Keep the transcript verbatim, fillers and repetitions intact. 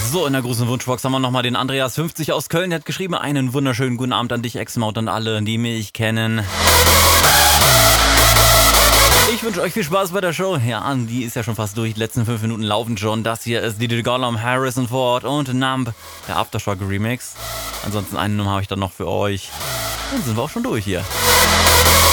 So, in der großen Wunschbox haben wir nochmal den Andreas fünfzig aus Köln. Der hat geschrieben, einen wunderschönen guten Abend an dich, Ex-Maut, und alle, die mich kennen. Ich wünsche euch viel Spaß bei der Show. Ja, die ist ja schon fast durch. Die letzten fünf Minuten laufen schon. Das hier ist D J Gollum, Harrison Ford und Numb, der Aftershock Remix. Ansonsten eine Nummer habe ich dann noch für euch. Dann sind wir auch schon durch hier.